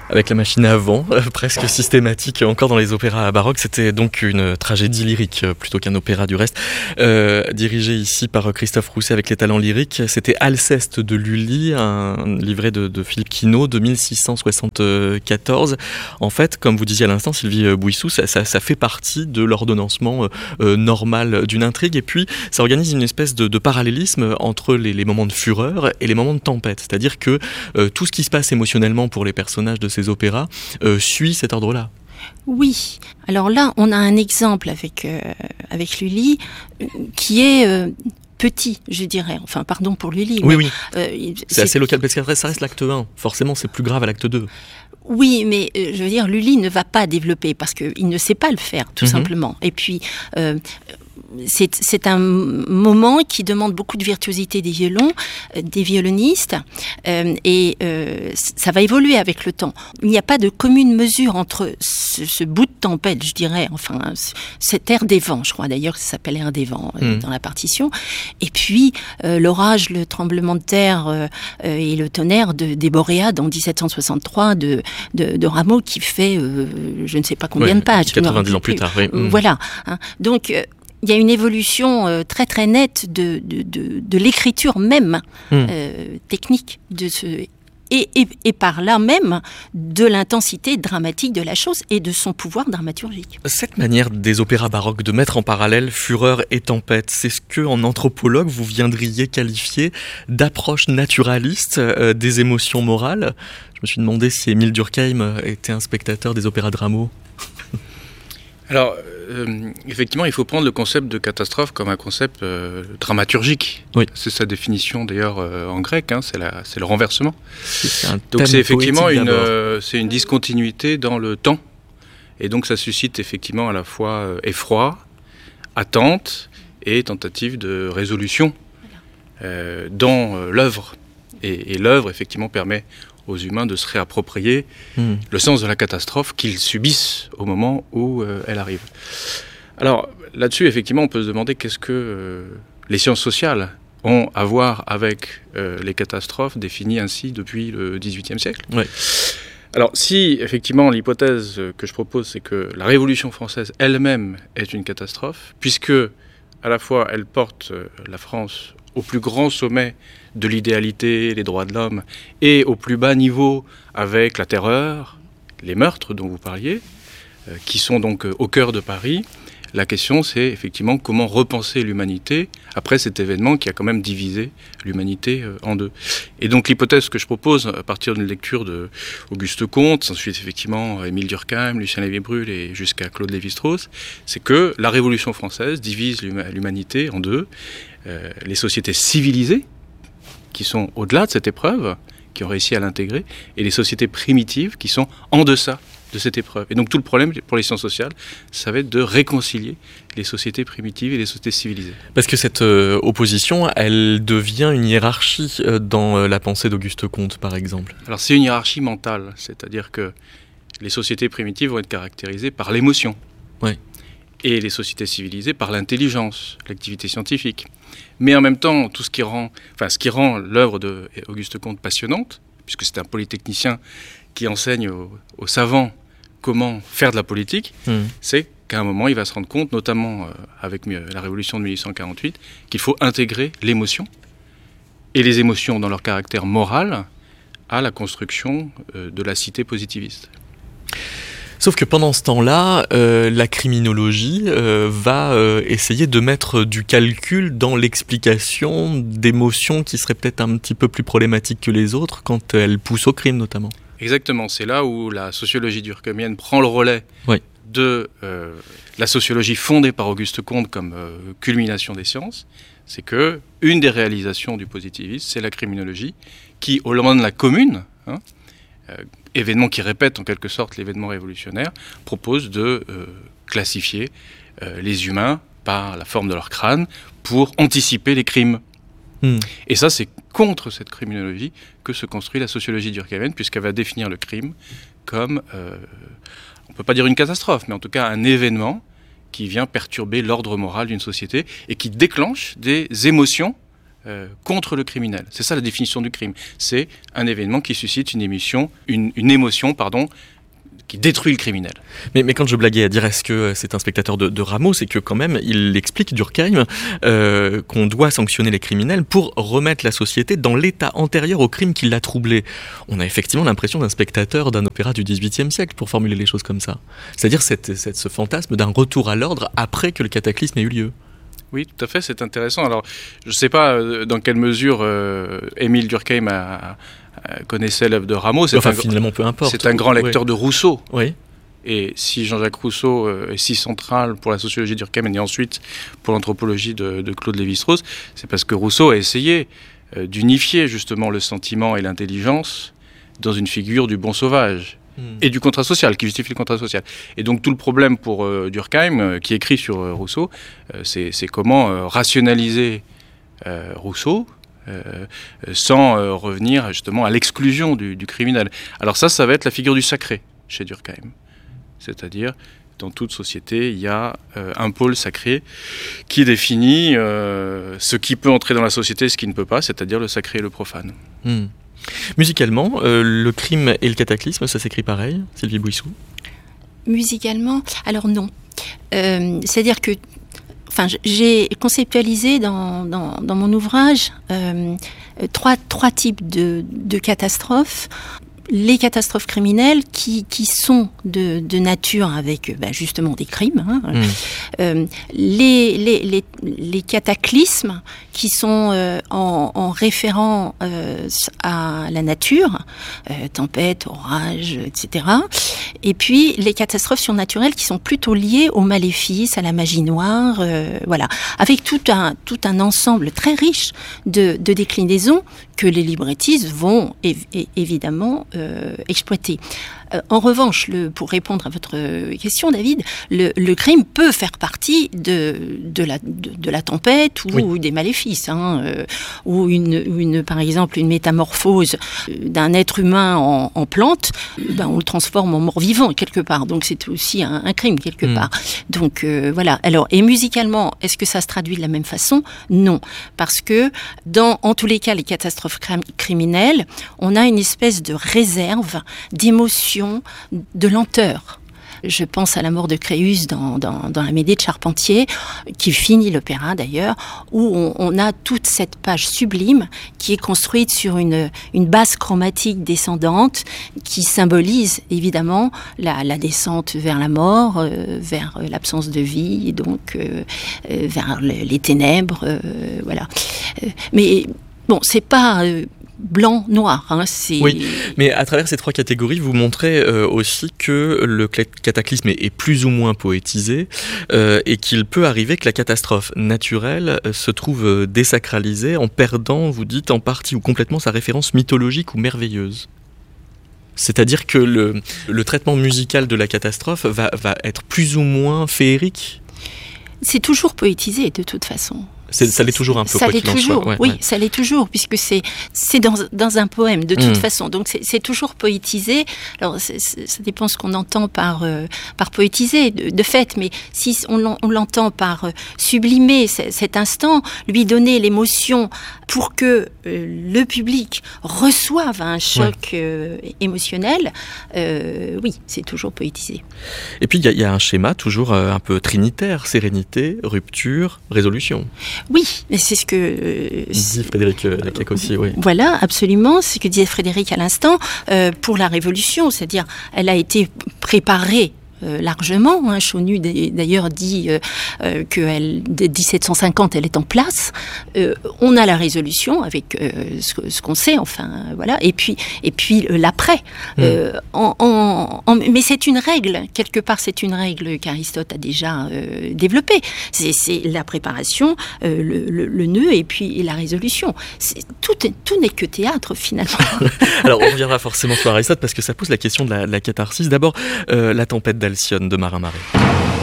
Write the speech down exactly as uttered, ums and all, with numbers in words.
Avec la machine à vent, euh, presque systématique encore dans les opéras baroques. C'était donc une tragédie lyrique euh, plutôt qu'un opéra du reste. Euh, dirigé ici par Christophe Rousset avec les talents lyriques. C'était Alceste de Lully, un livret de, de Philippe Quinault de mille six cent soixante-quatorze. En fait, comme vous disiez à l'instant, Sylvie Bouissou, ça, ça, ça fait partie de l'ordonnancement euh, normal d'une intrigue. Et puis, ça organise une espèce de, de parallélisme entre les, les moments de fureur et les moments de tempête. C'est-à-dire que euh, tout ce qui se passe émotionnellement pour les personnages de ces opéras euh, suit cet ordre-là. Oui. Alors là, on a un exemple avec euh, avec Lully euh, qui est euh, petit, je dirais. Enfin, pardon pour Lully. Oui, mais, oui. Euh, c'est, c'est assez local parce que ça reste l'acte un. Forcément, c'est plus grave à l'acte deux. Oui, mais euh, je veux dire, Lully ne va pas développer parce qu'il ne sait pas le faire, tout mm-hmm. simplement. Et puis. Euh, C'est, c'est un moment qui demande beaucoup de virtuosité des violons, euh, des violonistes, euh, et euh, ça va évoluer avec le temps. Il n'y a pas de commune mesure entre ce, ce bout de tempête, je dirais, enfin, cet air des vents, je crois d'ailleurs que ça s'appelle air des vents euh, mmh. dans la partition, et puis euh, l'orage, le tremblement de terre euh, euh, et le tonnerre de, des Boréades en dix-sept cent soixante-trois de, de, de Rameau qui fait euh, je ne sais pas combien ouais, de pages. quatre-vingt-dix ans plus tard, oui. Mmh. Voilà. Hein. Donc, euh, il y a une évolution euh, très très nette de, de, de, de l'écriture même, mmh. euh, technique, de ce, et, et, et par là même de l'intensité dramatique de la chose et de son pouvoir dramaturgique. Cette manière des opéras baroques de mettre en parallèle fureur et tempête, c'est ce que, en anthropologue, vous viendriez qualifier d'approche naturaliste euh, des émotions morales. Je me suis demandé si Émile Durkheim était un spectateur des opéras de Rameau. Alors, euh, effectivement, il faut prendre le concept de catastrophe comme un concept euh, dramaturgique. Oui. C'est sa définition d'ailleurs euh, en grec, hein, c'est, la, c'est le renversement. C'est un donc c'est effectivement une, euh, c'est une discontinuité dans le temps. Et donc ça suscite effectivement à la fois euh, effroi, attente et tentative de résolution euh, dans euh, l'œuvre. Et, et l'œuvre, effectivement, permet aux humains de se réapproprier mmh. le sens de la catastrophe qu'ils subissent au moment où euh, elle arrive. Alors là-dessus, effectivement, on peut se demander qu'est-ce que euh, les sciences sociales ont à voir avec euh, les catastrophes définies ainsi depuis le dix-huitième siècle. Ouais. Alors si, effectivement, l'hypothèse que je propose, c'est que la Révolution française elle-même est une catastrophe, puisque à la fois elle porte euh, la France au plus grand sommet de l'idéalité, les droits de l'homme, et au plus bas niveau avec la terreur, les meurtres dont vous parliez, euh, qui sont donc euh, au cœur de Paris. La question, c'est effectivement comment repenser l'humanité après cet événement qui a quand même divisé l'humanité euh, en deux. Et donc l'hypothèse que je propose, à partir d'une lecture de Auguste Comte, ensuite effectivement Émile Durkheim, Lucien Lévy-Bruhl et jusqu'à Claude Lévi-Strauss, c'est que la Révolution française divise l'huma- l'humanité en deux. Euh, les sociétés civilisées, qui sont au-delà de cette épreuve, qui ont réussi à l'intégrer, et les sociétés primitives, qui sont en deçà de cette épreuve. Et donc tout le problème pour les sciences sociales, ça va être de réconcilier les sociétés primitives et les sociétés civilisées. Parce que cette euh, opposition, elle devient une hiérarchie euh, dans euh, la pensée d'Auguste Comte, par exemple. Alors c'est une hiérarchie mentale, c'est-à-dire que les sociétés primitives vont être caractérisées par l'émotion. Ouais. Et les sociétés civilisées par l'intelligence, l'activité scientifique. Mais en même temps, tout ce qui rend, enfin, ce qui rend l'œuvre d'Auguste Comte passionnante, puisque c'est un polytechnicien qui enseigne aux, aux savants comment faire de la politique, mmh. c'est qu'à un moment, il va se rendre compte, notamment euh, avec euh, la Révolution de mille huit cent quarante-huit, qu'il faut intégrer l'émotion, et les émotions dans leur caractère moral, à la construction euh, de la cité positiviste. Sauf que pendant ce temps-là, euh, la criminologie euh, va euh, essayer de mettre du calcul dans l'explication d'émotions qui seraient peut-être un petit peu plus problématiques que les autres quand elles poussent au crime notamment. Exactement, c'est là où la sociologie durkheimienne prend le relais oui. de euh, la sociologie fondée par Auguste Comte comme euh, culmination des sciences. C'est que une des réalisations du positivisme, c'est la criminologie qui, au lendemain de la Commune, hein, euh, événement qui répète en quelque sorte l'événement révolutionnaire, propose de euh, classifier euh, les humains par la forme de leur crâne pour anticiper les crimes. Mmh. Et ça, c'est contre cette criminologie que se construit la sociologie durkheimienne, puisqu'elle va définir le crime comme, euh, on ne peut pas dire une catastrophe, mais en tout cas un événement qui vient perturber l'ordre moral d'une société et qui déclenche des émotions euh, contre le criminel. C'est ça la définition du crime. C'est un événement qui suscite une émotion, une, une émotion, pardon, qui détruit le criminel. Mais, mais quand je blaguais à dire est-ce que c'est un spectateur de, de Rameau, c'est que quand même il explique, Durkheim, euh, qu'on doit sanctionner les criminels pour remettre la société dans l'état antérieur au crime qui l'a troublé. On a effectivement l'impression d'un spectateur d'un opéra du dix-huitième siècle, pour formuler les choses comme ça. C'est-à-dire cette, cette, ce fantasme d'un retour à l'ordre après que le cataclysme ait eu lieu. Oui, tout à fait, c'est intéressant. Alors, je ne sais pas dans quelle mesure euh, Émile Durkheim a, a, connaissait l'œuvre de Rameau. C'est enfin, un, finalement, peu importe. C'est un grand lecteur oui. de Rousseau. Oui. Et si Jean-Jacques Rousseau euh, est si central pour la sociologie de Durkheim et ensuite pour l'anthropologie de, de Claude Lévi-Strauss, c'est parce que Rousseau a essayé euh, d'unifier justement le sentiment et l'intelligence dans une figure du bon sauvage. Et du contrat social, qui justifie le contrat social. Et donc tout le problème pour euh, Durkheim, euh, qui écrit sur euh, Rousseau, euh, c'est, c'est comment euh, rationaliser euh, Rousseau euh, sans euh, revenir justement à l'exclusion du, du criminel. Alors ça, ça va être la figure du sacré chez Durkheim. C'est-à-dire, dans toute société, il y a euh, un pôle sacré qui définit euh, ce qui peut entrer dans la société et ce qui ne peut pas, c'est-à-dire le sacré et le profane. Mmh. Musicalement, euh, le crime et le cataclysme, ça s'écrit pareil, Sylvie Bouissou ? Musicalement, alors non. Euh, c'est-à-dire que, enfin, j'ai conceptualisé dans, dans, dans mon ouvrage euh, trois, trois types de, de catastrophes. Les catastrophes criminelles qui, qui sont de, de nature avec bah, justement des crimes, hein. mmh. euh, les, les, les, les cataclysmes qui sont euh, en, en référant euh, à la nature, euh, tempête, orage, et cetera. Et puis les catastrophes surnaturelles qui sont plutôt liées aux maléfices, à la magie noire, euh, voilà, avec tout un, tout un ensemble très riche de, de déclinaisons que les librettistes vont év- évidemment euh, exploiter. Euh, en revanche, le, pour répondre à votre question, David, le, le crime peut faire partie de, de, la, de, de la tempête ou oui. des maléfices, hein, euh, ou une, une, par exemple une métamorphose d'un être humain en, en plante, ben on le transforme en mort-vivant quelque part. Donc c'est aussi un, un crime quelque mmh. part. Donc euh, voilà. Alors et musicalement, est-ce que ça se traduit de la même façon ? Non, parce que dans, en tous les cas, les catastrophes criminelles, on a une espèce de réserve d'émotion, de lenteur. Je pense à la mort de Créus dans, dans, dans la Médée de Charpentier, qui finit l'opéra d'ailleurs, où on, on a toute cette page sublime qui est construite sur une, une base chromatique descendante qui symbolise évidemment la, la descente vers la mort, euh, vers l'absence de vie, et donc euh, euh, vers les, les ténèbres, euh, voilà. Euh, mais bon, c'est pas... Euh, blanc, noir. Hein, c'est... Oui, mais à travers ces trois catégories, vous montrez euh, aussi que le cataclysme est, est plus ou moins poétisé euh, et qu'il peut arriver que la catastrophe naturelle euh, se trouve euh, désacralisée en perdant, vous dites, en partie ou complètement sa référence mythologique ou merveilleuse. C'est-à-dire que le, le traitement musical de la catastrophe va, va être plus ou moins féerique ? C'est toujours poétisé, de toute façon. C'est, ça l'est toujours un peu, ça quoi l'est qu'il en toujours, soit. Ouais, oui, ouais. Ça l'est toujours, puisque c'est, c'est dans, dans un poème, de toute mmh. façon. Donc, c'est, c'est toujours poétisé. Alors, c'est, c'est, ça dépend ce qu'on entend par, euh, par poétiser, de, de fait. Mais si on, on l'entend par euh, sublimer c- cet instant, lui donner l'émotion pour que euh, le public reçoive un choc ouais. euh, émotionnel, euh, oui, c'est toujours poétisé. Et puis, il y, y a un schéma toujours euh, un peu trinitaire. Sérénité, rupture, résolution. Oui, mais c'est ce que... Euh, dit Frédéric Laclaque aussi, oui. Voilà, absolument, c'est ce que disait Frédéric à l'instant, euh, pour la Révolution, c'est-à-dire elle a été préparée Euh, largement. Hein. Chaunu d'ailleurs dit euh, euh, que dès dix-sept cent cinquante, elle est en place. Euh, on a la Résolution avec euh, ce, ce qu'on sait, enfin voilà. Et puis et puis euh, l'après. Mmh. Euh, en, en, en, mais c'est une règle quelque part. C'est une règle qu'Aristote a déjà euh, développée. C'est, c'est la préparation, euh, le, le, le nœud et puis la résolution. C'est, tout, tout n'est que théâtre finalement. Alors on reviendra forcément sur Aristote parce que ça pose la question de la, de la catharsis. D'abord, euh, la tempête d'Alcyone de Marin Marais.